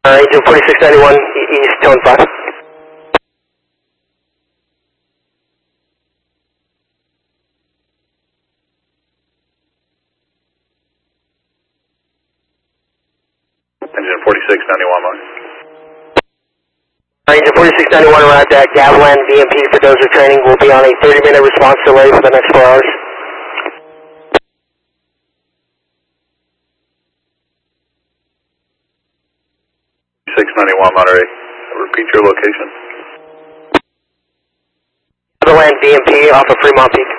Agent 4691, East, tone 5. Engine 4691, Mark. Agent 4691, we're at Gavilan VMP for dozer training. We'll be on a 30-minute response delay for the next 4 hours. 691 Monterey. Repeat your location. Gavilan VMP off of Fremont Peak.